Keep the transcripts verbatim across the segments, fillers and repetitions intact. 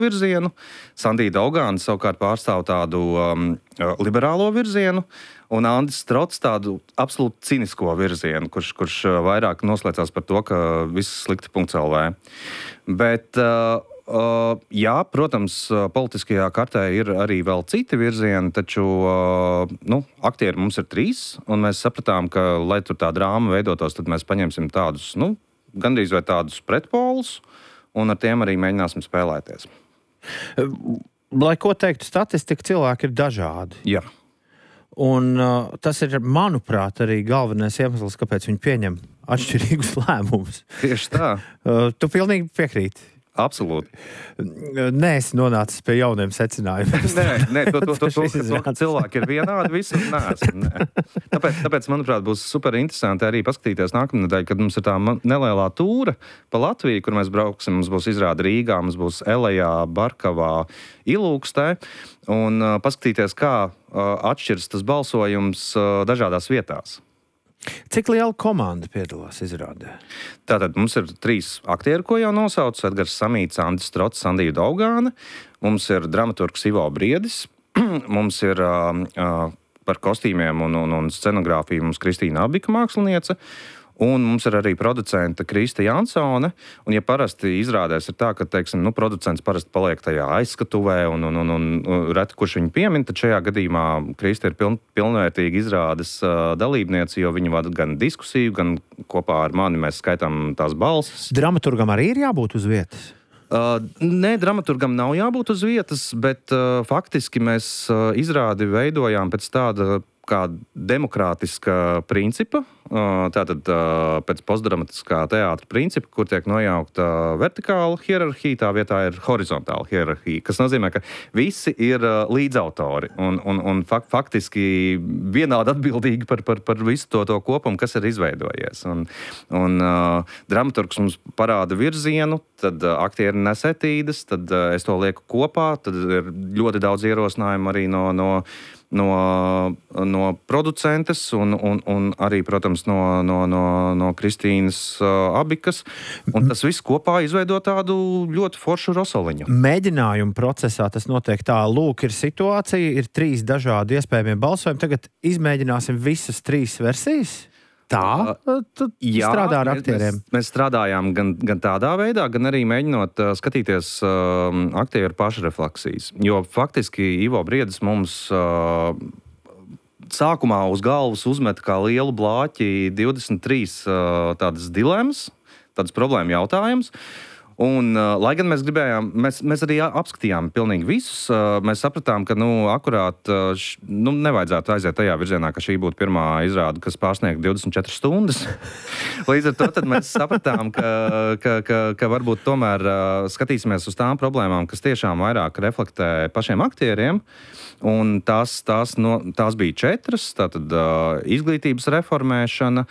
virzienu, Sandija Daugāne savukārt pārstāv tādu um, liberālo virzienu, un Andis Strots tādu absolūti cinisko virzienu, kurš, kurš vairāk noslēdzās par to, ka viss slikti punkts L V. Bet, uh, uh, jā, protams, politiskajā kartē ir arī vēl citi virzieni, taču uh, nu, aktieri mums ir trīs, un mēs sapratām, ka, lai tur tā drāma veidotos, tad mēs paņemsim tādus, nu, gandrīz vai tādus pretpolus, un ar tiem arī mēģināsim spēlēties. Lai ko teiktu, statistika cilvēki ir dažādi. Jā. Un uh, tas ir, manuprāt, arī galvenais iemesls, kāpēc viņi pieņem atšķirīgus lēmumus. Tieši tā. uh, tu pilnīgi piekrīti. Absolūti. Nē, es nonācu pie jauniem secinājumiem. Nē, nē, to, to, to, to, to, ka cilvēki ir vienādi, visur neesam. Nē. Tāpēc, tāpēc, manuprāt, būs super interesanti arī paskatīties nākamnedēļ, kad mums ir tā nelielā túra pa Latviju, kur mēs brauksim. Mums būs izrāda Rīgā, mums būs Elejā, Barkavā, Ilūkstē, un uh, paskatīties, kā uh, atšķiras tas balsojums uh, dažādās vietās. Cik liela komanda piedalās izrādē? Tātad mums ir trīs aktieri, ko jau nosaucu. Edgars Samīts, Andis Strots, Sandija Daugāne. Mums ir dramaturgs Ivo Briedis. Mums ir uh, uh, par kostīmiem un, un, un scenogrāfiju mums Kristīna Abika māksliniece. Un mums ir arī producente Krista Jansone. Un, ja parasti izrādēs ir tā, ka, teiksim, nu, producents parasti paliek tajā aizskatuvē un, un, un, un reti, kurš viņu piemin, tad šajā gadījumā Krista ir piln, pilnvērtīga izrādes uh, dalībniece, jo viņa vada gan diskusiju, gan kopā ar mani mēs skaitām tās balsis. Dramaturgam arī ir jābūt uz vietas? Uh, nē, dramaturgam nav jābūt uz vietas, bet uh, faktiski mēs uh, izrādi veidojām pēc tāda kā demokrātiska principa, tātad pēc postdramatiskā teātra principa, kur tiek nojaukta vertikāla hierarhija, tā vietā ir horizontāla hierarhija, kas nozīmē, ka visi ir līdzautori un, un, un fak, faktiski vienādi atbildīgi par, par, par visu to, to kopumu, kas ir izveidojies. Un, un uh, dramaturgs mums parāda virzienu, tad uh, aktieri nes etīdes, tad uh, es to lieku kopā, tad ir ļoti daudz ierosinājumu arī no, no No, no producentes un, un, un arī, protams, no, no, no, no Kristīnas uh, Abikas. Un tas viss kopā izveido tādu ļoti foršu rosoliņu. Mēģinājumu procesā tas notiek tā, lūk, ir situācija, ir trīs dažādi iespējamie balsojumi. Tagad izmēģināsim visas trīs versijas. Tā tu Jā, strādā ar aktieriem? Mēs, mēs strādājām gan, gan tādā veidā, gan arī mēģinot uh, skatīties uh, aktieru pašrefleksijas. Jo faktiski Ivo Briedis mums uh, sākumā uz galvas uzmeta kā lielu blāķi divdesmit trīs uh, tādas dilemmas, tādas problēma jautājums. Un, uh, lai gan mēs gribējām, mēs, mēs arī apskatījām pilnīgi visus, uh, mēs sapratām, ka, nu, akurāt, uh, š, nu, nevajadzētu aiziet tajā virzienā, ka šī būtu pirmā izrāde, kas pārsniegtu divdesmit četras stundas. Līdz ar to tad mēs sapratām, ka, ka, ka, ka varbūt tomēr uh, skatīsimies uz tām problēmām, kas tiešām vairāk reflektē pašiem aktieriem. Un tās, tās, no, tās bija četras, tātad uh, izglītības reformēšana,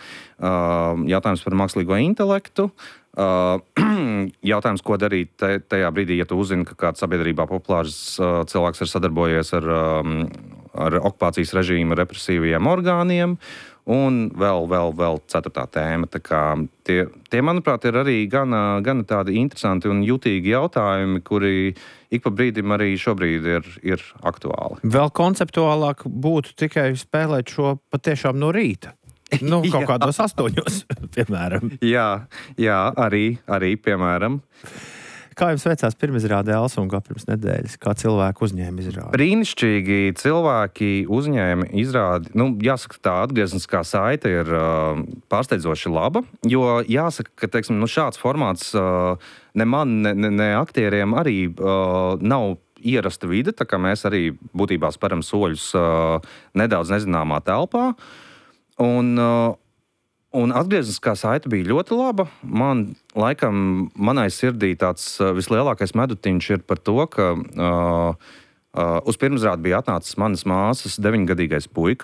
uh, jautājums par mākslīgo intelektu, Uh, jautājums, ko darīt tajā brīdī, ja tu uzzini, ka kāds sabiedrībā populārs uh, cilvēks ir sadarbojies ar, um, ar okupācijas režīmu represīvajiem orgāniem, un vēl, vēl, vēl ceturtā tēma. Tā kā tie, tie, manuprāt, ir arī gan, gan tādi interesanti un jutīgi jautājumi, kuri ik pa brīdim arī šobrīd ir, ir aktuāli. Vēl konceptuālāk būtu tikai spēlēt šo patiešām no rīta. Nu, kaut kādos astoņos, piemēram. Jā, jā arī, arī, piemēram. Kā jums veicās pirmizrādē Elsungā pirms nedēļas? Kā cilvēki uzņēma izrādi? Brīnišķīgi cilvēki uzņēma izrādi. Nu, jāsaka, tā atgriezniskā saite ir uh, pārsteidzoši laba, jo jāsaka, ka, teiksim, nu, šāds formāts uh, ne man, ne, ne, ne aktieriem arī uh, nav ierasta vide, tā kā mēs arī būtībā speram soļus uh, nedaudz nezināmā telpā. Un, uh, un atgriezniskā saite bija ļoti laba. Man, laikam, manai sirdī tāds uh, vislielākais medutiņš ir par to, ka uh, uh, uz pirmizrādi bija atnācis manas māsas deviņgadīgais puika,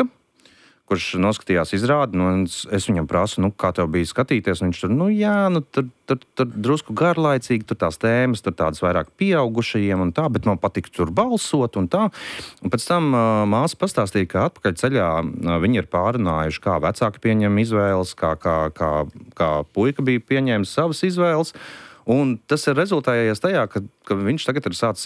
kurš noskatījās izrādi, nu, es, es viņam prasu, nu, kā tev bija skatīties, un viņš tur, nu, jā, nu, tur, tur, tur drusku garlaicīgi, tur tās tēmas, tur tādas vairāk pieaugušajiem un tā, bet man patika tur balsot un tā. Un pēc tam uh, māsa pastāstīja, ka atpakaļ ceļā uh, viņi ir pārunājuši, kā vecāki pieņem izvēles, kā, kā, kā, kā puika bija pieņēmis savas izvēles. Un tas ir rezultējies tajā, ka, ka viņš tagad ir sācis